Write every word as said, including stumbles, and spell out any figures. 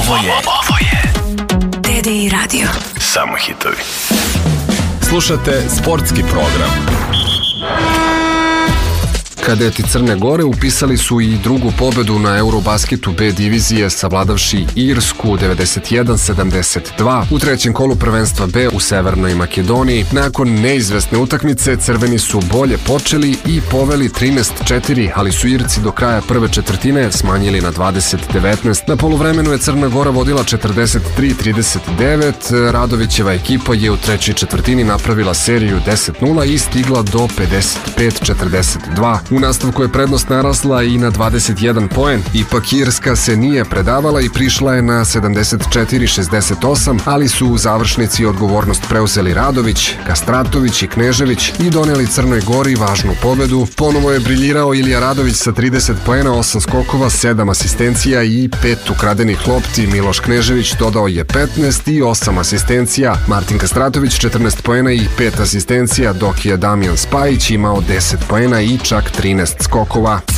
Ovo je Ovo je D D I Radio. Samo hitovi. Slušate sportski program. Kadeti Crne Gore upisali su i drugu pobedu na Eurobasketu B divizije, savladavši Irsku devedeset jedan sedamdeset dva u trećem kolu prvenstva B u Severnoj Makedoniji. Nakon neizvesne utakmice crveni su bolje počeli i poveli trinaest četiri, ali su Irci do kraja prve četvrtine smanjili na dvadeset devetnaest. Na poluvremenu je Crna Gora vodila četrdeset tri trideset devet. Radovićeva ekipa je u trećoj četvrtini napravila seriju deset nula i stigla do pedeset pet četrdeset dva. U nastavku je prednost narasla i na dvadeset jedan poen. Ipak Irska se nije predavala i prišla je na sedamdeset četiri šezdeset osam, ali su u završnici odgovornost preuzeli Radović, Kastratović i Knežević i doneli Crnoj Gori važnu pobedu. Ponovo je briljirao Ilija Radović sa trideset poena, osam skokova, sedam asistencija i pet ukradenih lopti. Miloš Knežević dodao je petnaest i osam asistencija. Martin Kastratović četrnaest poena i pet asistencija, dok je Damjan Spajić imao deset poena i čak trinaest skokova.